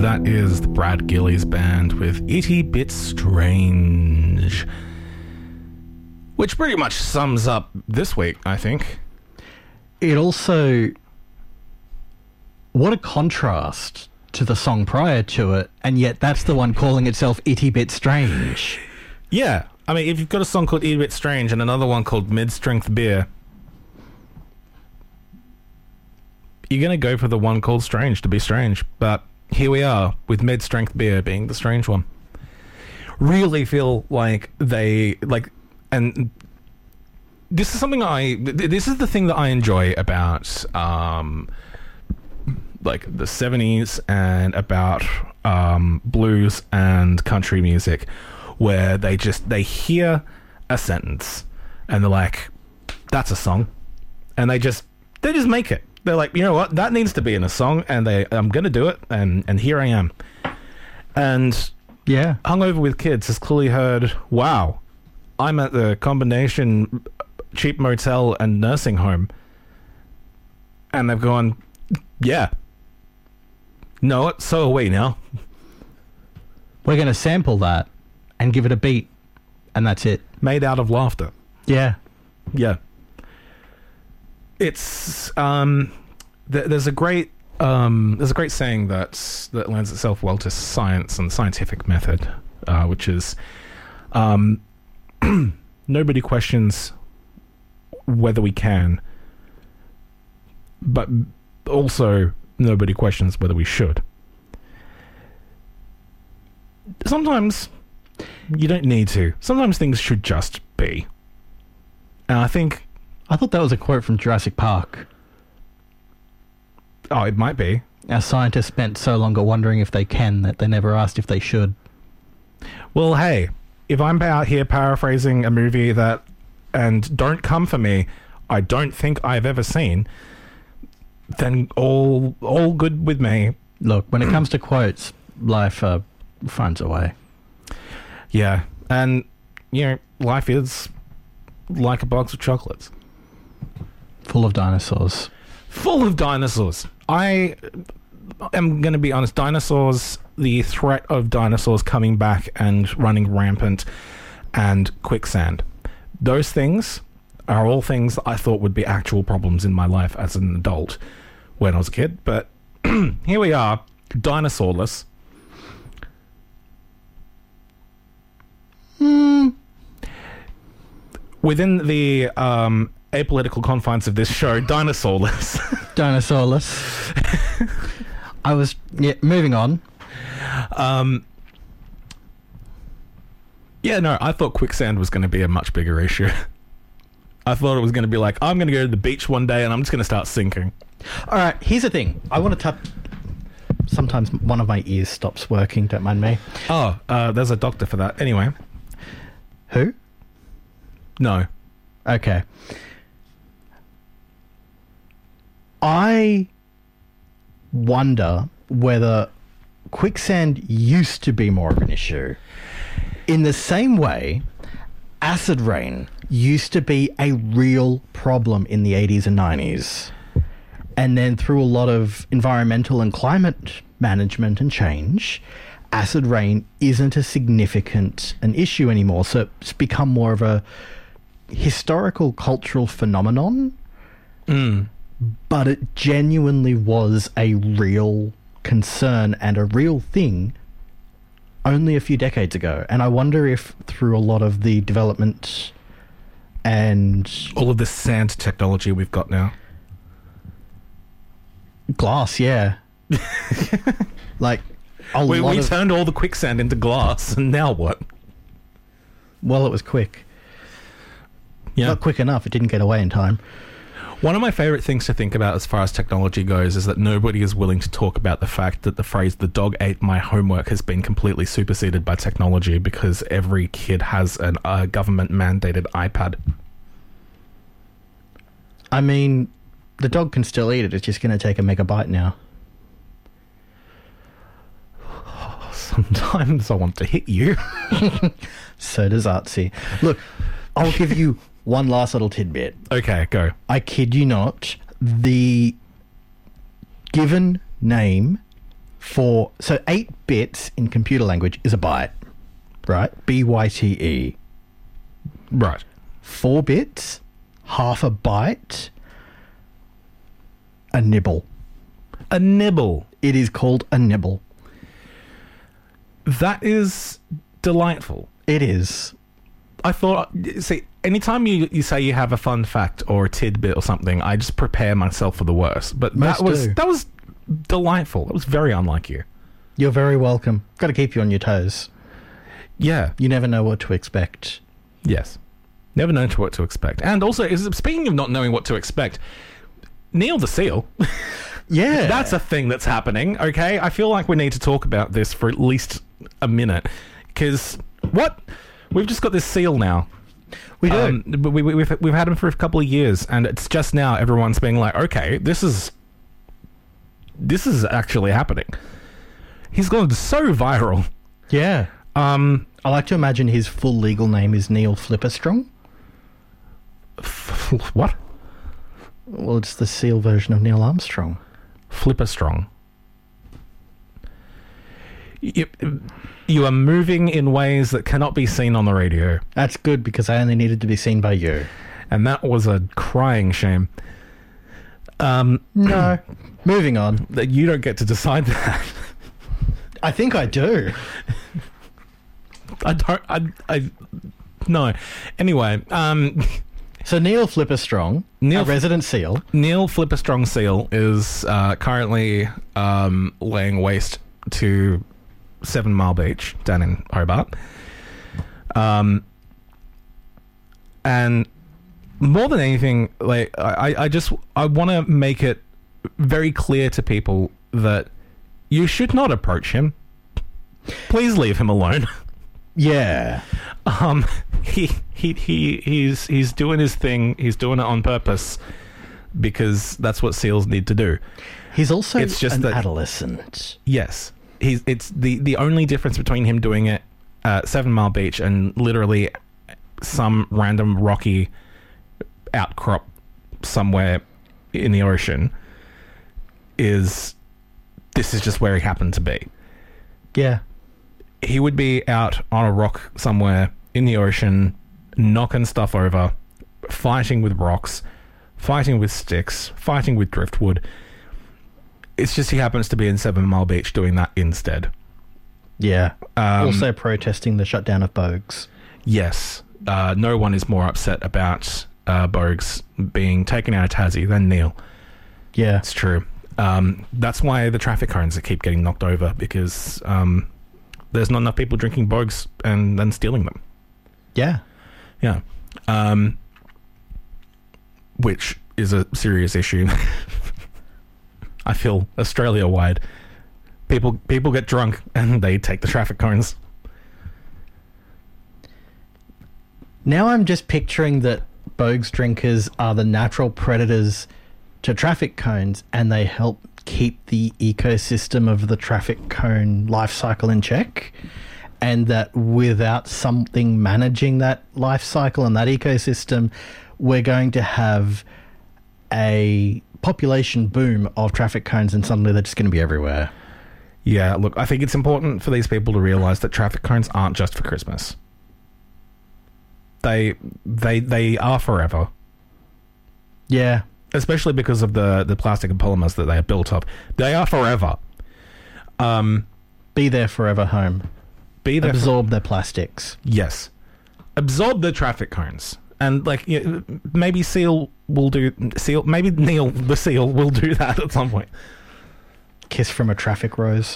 That is the Brad Gillies Band with Itty Bit Strange. Which pretty much sums up this week, I think. It also... What a contrast to the song prior to it, and yet that's the one calling itself Itty Bit Strange. Yeah. I mean, if you've got a song called Itty Bit Strange and another one called Mid-Strength Beer, you're going to go for the one called Strange to be strange. But here we are with Mid-Strength Beer being the strange one. Really feel like they... And this is something this is the thing that I enjoy about the 70s and about blues and country music, where they hear a sentence and they're like, that's a song, and they just make it. They're like, you know what, that needs to be in a song, and I'm gonna do it, and here I am. And yeah, Hungover with Kids has clearly heard, wow, I'm at the combination cheap motel and nursing home, and they've gone, yeah, no, so are we now. We're going to sample that and give it a beat, and that's it. Made out of laughter. Yeah. Yeah. It's there's a great saying that lends itself well to science and scientific method, which is nobody questions whether we can, but also nobody questions whether we should. Sometimes you don't need to. Sometimes things should just be. And I thought that was a quote from Jurassic Park. Oh, it might be. Our scientists spent so long wondering if they can that they never asked if they should. Well, hey, if I'm out here paraphrasing a movie that, and don't come for me, I don't think I've ever seen, then all good with me. Look, when it comes to quotes, life finds a way. Yeah, and, life is like a box of chocolates. Full of dinosaurs. Full of dinosaurs. I am going to be honest, dinosaurs, the threat of dinosaurs coming back and running rampant, and quicksand. Those things are all things that I thought would be actual problems in my life as an adult when I was a kid. But here we are, dinosaurless. Within the apolitical confines of this show, dinosaurless. Dinosaurless. Moving on. Yeah, no, I thought quicksand was going to be a much bigger issue. I thought it was going to be like, I'm going to go to the beach one day and I'm just going to start sinking. All right, here's the thing. I want to touch... Sometimes one of my ears stops working, don't mind me. Oh, there's a doctor for that. Anyway. Who? No. Okay. I wonder whether quicksand used to be more of an issue. In the same way, acid rain used to be a real problem in the 80s and 90s. And then through a lot of environmental and climate management and change, acid rain isn't a significant an issue anymore. So it's become more of a historical cultural phenomenon. But it genuinely was a real concern and a real thing only a few decades ago. And I wonder if through a lot of the development and... all of this sand technology we've got now. Glass, yeah. Like, we turned all the quicksand into glass, and now what? Well, it was quick. Yeah. Not quick enough. It didn't get away in time. One of my favourite things to think about as far as technology goes is that nobody is willing to talk about the fact that the phrase "the dog ate my homework" has been completely superseded by technology, because every kid has a government-mandated iPad. I mean, the dog can still eat it. It's just going to take a megabyte now. Sometimes I want to hit you. So does Artsy. Look, I'll give you one last little tidbit. Okay, go. I kid you not. The given name So 8 bits in computer language is a byte, right? BYTE. Right. 4 bits, half a byte, a nibble. A nibble. It is called a nibble. That is delightful. It is. I thought, see, anytime you say you have a fun fact or a tidbit or something, I just prepare myself for the worst. But Most do. that was delightful. That was very unlike you. You're very welcome. Got to keep you on your toes. Yeah. You never know what to expect. Yes. Never know what to expect. And also, speaking of not knowing what to expect, Neil the Seal. Yeah. That's a thing that's happening, okay? I feel like we need to talk about this for at least a minute. Because, what? We've just got this seal now. We do. We've had him for a couple of years, and it's just now everyone's being like, okay, this is actually happening. He's gone so viral. Yeah. I like to imagine his full legal name is Neil Flipperstrong. What? Well, it's the seal version of Neil Armstrong. Flipperstrong. You are moving in ways that cannot be seen on the radio. That's good because I only needed to be seen by you. And that was a crying shame. No. Moving on. That you don't get to decide that. I think I do. No. Anyway, So Neil Flipperstrong, a resident seal. Neil Flipperstrong Seal is currently laying waste to 7 Mile Beach down in Hobart. And more than anything, like I want to make it very clear to people that you should not approach him. Please leave him alone. Yeah. He's doing his thing. He's doing it on purpose because that's what seals need to do. He's also It's just an that- adolescent. Yes. It's the only difference between him doing it at 7 Mile Beach and literally some random rocky outcrop somewhere in the ocean is this is just where he happened to be. Yeah. He would be out on a rock somewhere in the ocean, knocking stuff over, fighting with rocks, fighting with sticks, fighting with driftwood. It's just he happens to be in 7 Mile Beach doing that instead. Yeah. Also protesting the shutdown of Bogues. Yes. No one is more upset about Bogues being taken out of Tassie than Neil. Yeah. It's true. That's why the traffic cones keep getting knocked over, because there's not enough people drinking Bogues and then stealing them. Yeah. Yeah. Which is a serious issue. I feel Australia-wide. People get drunk and they take the traffic cones. Now I'm just picturing that Bogues drinkers are the natural predators to traffic cones, and they help keep the ecosystem of the traffic cone life cycle in check, and that without something managing that life cycle and that ecosystem, we're going to have a population boom of traffic cones, and suddenly they're just going to be everywhere. Yeah, look, I think it's important for these people to realise that traffic cones aren't just for Christmas. They are forever. Yeah. Especially because of the plastic and polymers that they are built of. They are forever. Be there forever home. Be there. Absorb their plastics. Yes. Absorb the traffic cones. And like, maybe Seal will do... Maybe Neil the Seal will do that at some point. Kiss from a traffic rose.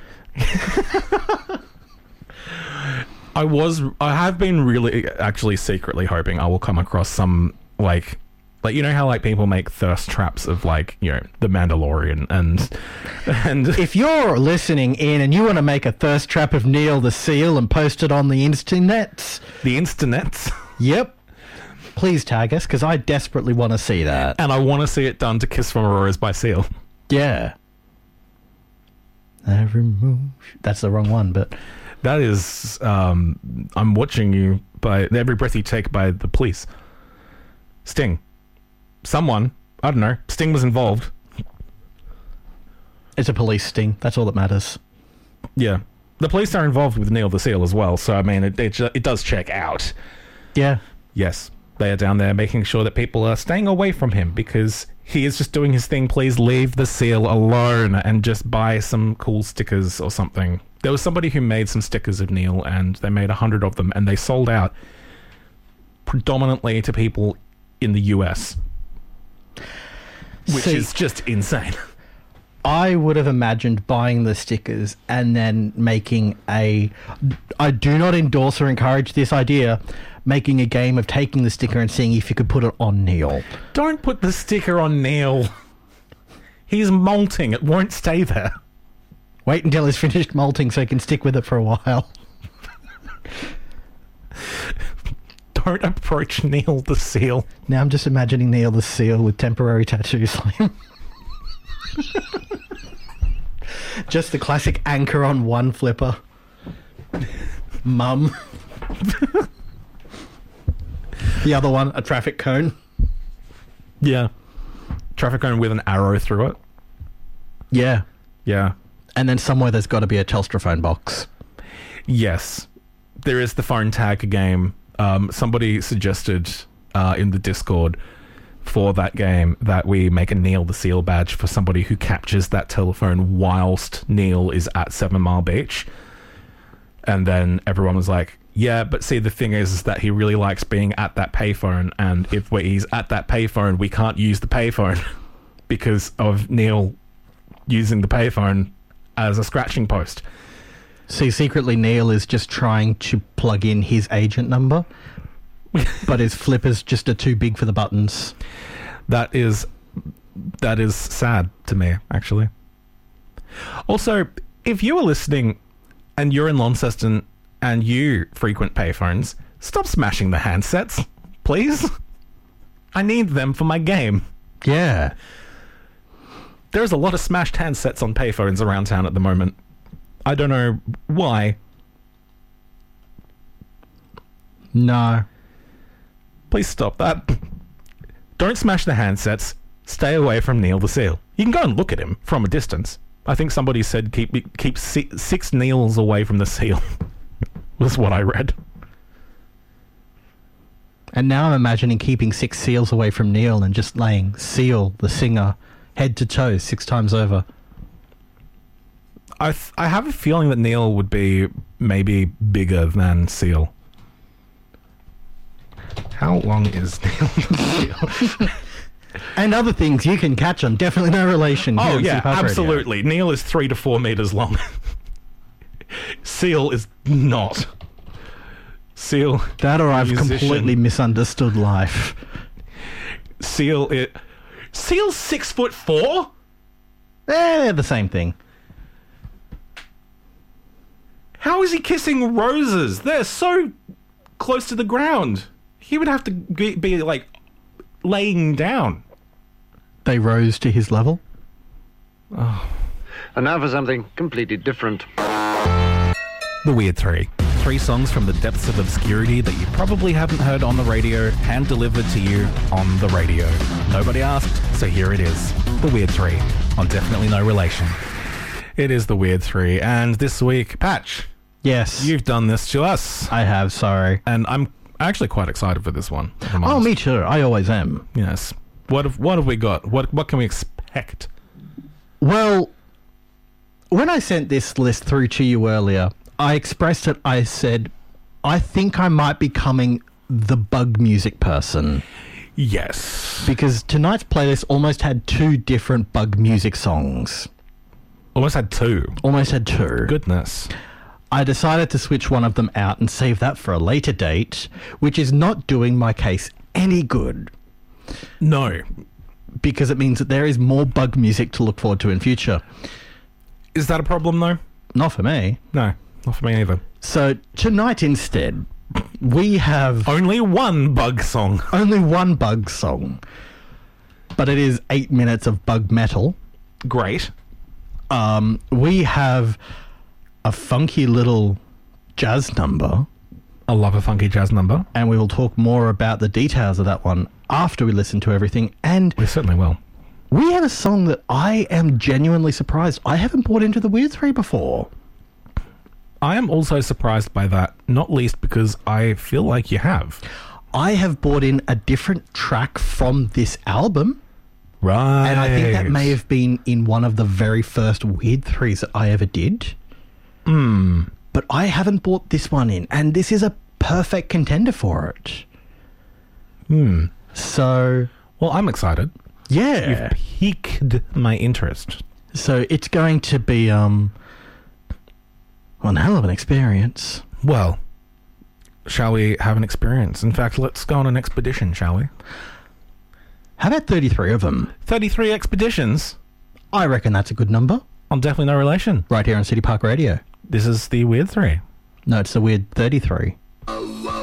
I have been really actually secretly hoping I will come across some like you know how like people make thirst traps of like, you know, the Mandalorian and If you're listening in and you want to make a thirst trap of Neil the Seal and post it on the Instanets, the Instanets, yep, please tag us, because I desperately want to see that. and I want to see it done to Kiss from a Rose by Seal. Yeah. Every move. That's the wrong one, but That is I'm Watching You by Every Breath You Take by the Police. Sting. Someone, I don't know, Sting was involved. It's a police sting. That's all that matters. Yeah. The police are involved with Neil the Seal as well, so I mean, it does check out. Yeah. Yes, they are down there making sure that people are staying away from him because he is just doing his thing. Please leave the seal alone and just buy some cool stickers or something. There was somebody who made some stickers of Neil, and they made 100 of them, and they sold out predominantly to people in the US, which is just insane. I would have imagined buying the stickers and then making I do not endorse or encourage this idea, making a game of taking the sticker and seeing if you could put it on Neil. Don't put the sticker on Neil. He's molting. It won't stay there. Wait until he's finished molting so he can stick with it for a while. Don't approach Neil the Seal. Now I'm just imagining Neil the Seal with temporary tattoos on him. Just the classic anchor on one flipper. Mum. The other one, a traffic cone. Yeah. Traffic cone with an arrow through it. Yeah. Yeah. And then somewhere there's got to be a Telstra phone box. Yes. There is the phone tag game. Somebody suggested in the Discord for that game that we make a Neil the Seal badge for somebody who captures that telephone whilst Neil is at 7 Mile Beach. And then everyone was like, yeah, but see, the thing is that he really likes being at that payphone, and if he's at that payphone, we can't use the payphone because of Neil using the payphone as a scratching post. See, secretly Neil is just trying to plug in his agent number, but his flipper's just too big for the buttons. That is sad to me, actually. Also, if you are listening and you're in Launceston and you frequent payphones, stop smashing the handsets, please. I need them for my game. Yeah. There's a lot of smashed handsets on payphones around town at the moment. I don't know why. No. Please stop that. Don't smash the handsets. Stay away from Neil the Seal. You can go and look at him from a distance. I think somebody said keep 6 Neils away from the seal. Was what I read. And now I'm imagining keeping 6 seals away from Neil and just laying Seal, the singer, head to toe 6 times over. I have a feeling that Neil would be maybe bigger than Seal. How long is Neil the Seal? And other things you can catch on Definitely No Relation. Oh, here yeah, on Pub Radio. absolutely. Neil is 3 to 4 meters long. Seal is not. Seal. That or I've musician. completely misunderstood life. Seal's 6'4"? They're the same thing. How is he kissing roses? They're so close to the ground. He would have to be like laying down. They rose to his level. Oh. And now for something completely different. The Weird Three. 3 songs from the depths of obscurity that you probably haven't heard on the radio, hand-delivered to you on the radio. Nobody asked, so here it is. The Weird Three on Definitely No Relation. It is The Weird Three, and this week, Patch, Yes. you've done this to us. I have, sorry. And I'm actually quite excited for this one. if I'm Oh, honest. me too. I always am. Yes. What have we got? What can we expect? Well, when I sent this list through to you earlier, I expressed it. I said, I think I might be becoming the bug music person. Yes. Because tonight's playlist almost had 2 different bug music songs. Almost had 2. Almost had 2. Goodness. I decided to switch one of them out and save that for a later date, which is not doing my case any good. No. Because it means that there is more bug music to look forward to in future. Is that a problem, though? Not for me. No. Not for me either. So tonight instead, we have Only one bug song. only one bug song. But it is 8 minutes of bug metal. Great. We have a funky little jazz number, I love a funky jazz number. and we will talk more about the details of that one after we listen to everything. And We certainly will. we have a song that I am genuinely surprised I haven't brought into the Weird 3 before. I am also surprised by that, not least because I feel like you have. I have brought in a different track from this album. Right. And I think that may have been in one of the very first Weird 3s that I ever did. But I haven't brought this one in, and this is a perfect contender for it. So... Well, I'm excited. Yeah. You've piqued my interest. So it's going to be one hell of an experience. Well, shall we have an experience? In fact, let's go on an expedition, shall we? How about 33 of them? 33 expeditions? I reckon that's a good number. On Definitely No Relation. Right here on City Park Radio. This is the Weird 3. No, it's the Weird 33.